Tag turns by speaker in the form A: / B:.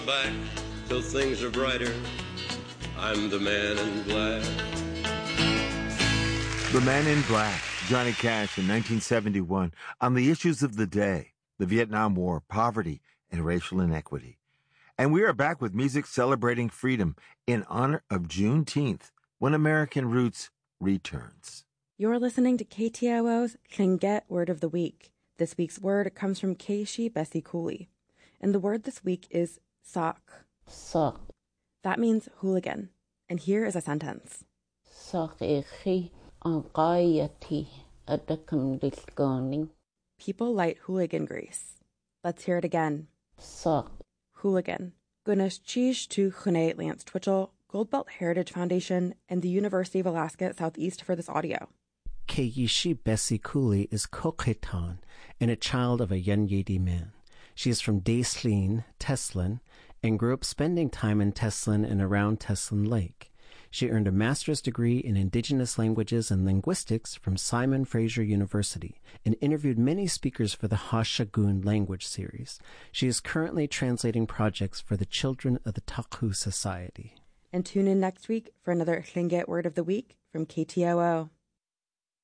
A: Back till things are brighter. I'm the man in black.
B: The Man in Black, Johnny Cash in 1971, on the issues of the day, the Vietnam War, poverty, and racial inequity. And we are back with music celebrating freedom in honor of Juneteenth, when American Roots returns.
C: You're listening to KTOO's Tlingit Word of the Week. This week's word comes from Keishi Bessie Cooley. And the word this week is sock.
D: Sock.
C: That means hooligan. And here is a sentence.
D: Sock echi angayati adakam dilgoning.
C: People light hooligan grease. Let's hear it again.
D: Sock.
C: Hooligan. Gunas Cheesh to Chune Lance Twitchell, Goldbelt Heritage Foundation, and the University of Alaska Southeast for this audio.
E: Keishi Bessie Cooley is Kokhetan and a child of a Yunyedi man. She is from Daislin, Teslin, and grew up spending time in Teslin and around Teslin Lake. She earned a master's degree in Indigenous Languages and Linguistics from Simon Fraser University and interviewed many speakers for the Hashagun language series. She is currently translating projects for the children of the Taku Society.
C: And tune in next week for another Tlingit Word of the Week from KTOO.